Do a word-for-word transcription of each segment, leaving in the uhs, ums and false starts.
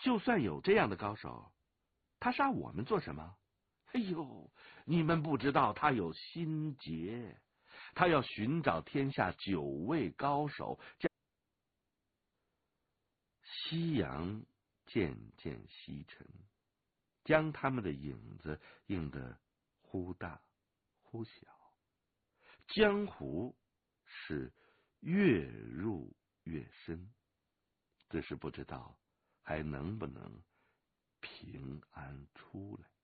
就算有这样的高手，他杀我们做什么？哎呦，你们不知道他有心结，他要寻找天下九位高手。夕阳渐渐西沉，将他们的影子映得忽大忽小，江湖是越入越深，只是不知道还能不能平安出来。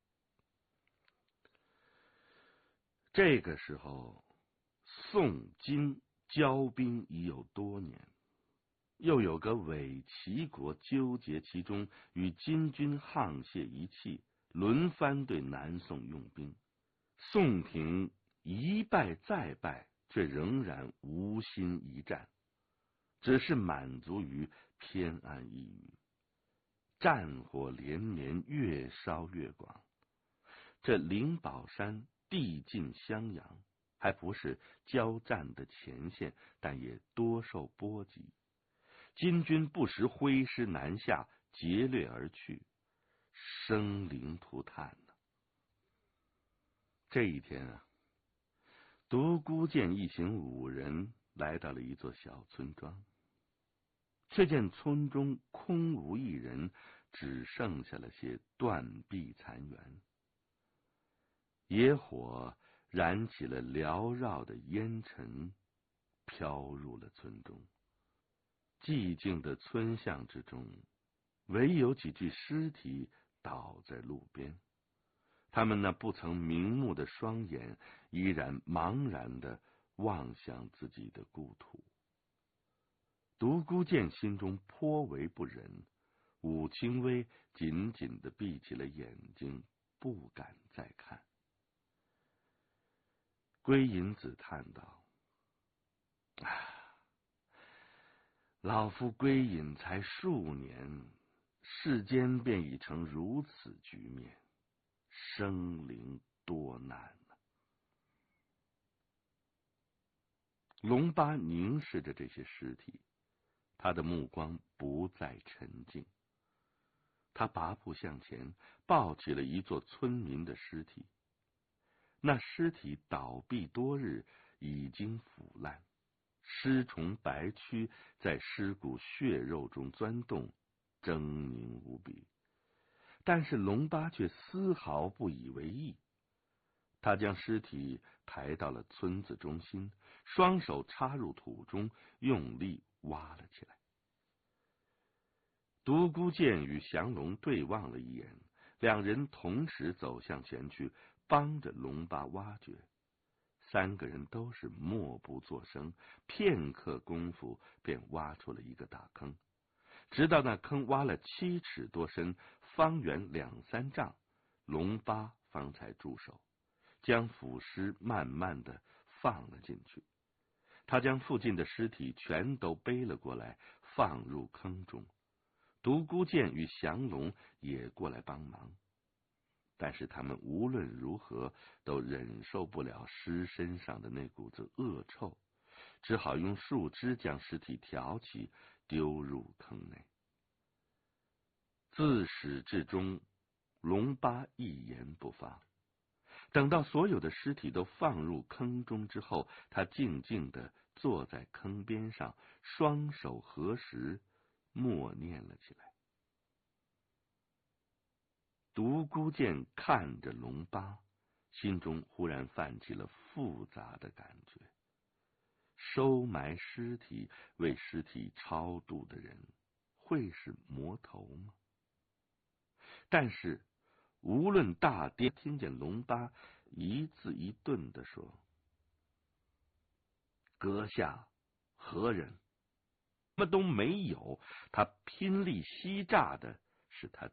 这个时候，宋金交兵已有多年，又有个伪齐国纠结其中，与金军沆瀣一气，轮番对南宋用兵。宋廷一败再败，却仍然无心一战，只是满足于偏安一隅。战火连绵，越烧越广。这灵宝山地近襄阳，还不是交战的前线，但也多受波及。金军不时挥师南下，劫掠而去，生灵涂炭呢。这一天啊，独孤见一行五人来到了一座小村庄，却见村中空无一人，只剩下了些断壁残垣。野火燃起了缭绕的烟尘，飘入了村中。寂静的村巷之中，唯有几具尸体倒在路边，他们那不曾瞑目的双眼依然茫然地望向自己的故土。独孤见心中颇为不忍，武清微紧紧地闭起了眼睛，不敢再看。归隐子叹道：啊，老夫归隐才数年，世间便已成如此局面，生灵多难啊。龙巴凝视着这些尸体，他的目光不再沉静。他拔步向前，抱起了一座村民的尸体。那尸体倒闭多日，已经腐烂，尸虫白蛆在尸骨血肉中钻动，狰狞无比。但是龙巴却丝毫不以为意，他将尸体抬到了村子中心，双手插入土中，用力挖了起来。独孤见与降龙对望了一眼，两人同时走向前去，帮着龙巴挖掘。三个人都是默不作声，片刻功夫便挖出了一个大坑。直到那坑挖了七尺多深，方圆两三丈，龙巴方才住手，将腐尸慢慢的放了进去。他将附近的尸体全都背了过来，放入坑中。独孤见与降龙也过来帮忙，但是他们无论如何都忍受不了尸身上的那股子恶臭，只好用树枝将尸体挑起，丢入坑内。自始至终，龙巴一言不发。等到所有的尸体都放入坑中之后，他静静地坐在坑边上，双手合十，默念了起来。独孤见看着龙巴，心中忽然泛起了复杂的感觉。收埋尸体、为尸体超度的人，会是魔头吗？但是无论大跌，听见龙巴一字一顿地说：阁下何人？什么都没有，他拼力吸诈的是他